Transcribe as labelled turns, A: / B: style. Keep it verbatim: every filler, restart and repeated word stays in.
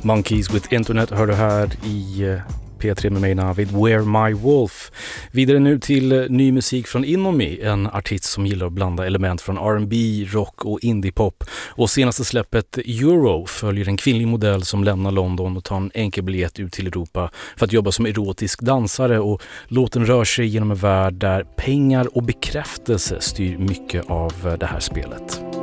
A: Monkeys with Internet hör du här i P tre med mig Navid, Where My Wolf. Vidare nu till ny musik från Inomi, en artist som gillar att blanda element från R and B, rock och indiepop. Och senaste släppet Euro följer en kvinnlig modell som lämnar London och tar en enkel biljett ut till Europa för att jobba som erotisk dansare, och låten rör sig genom en värld där pengar och bekräftelse styr mycket av det här spelet.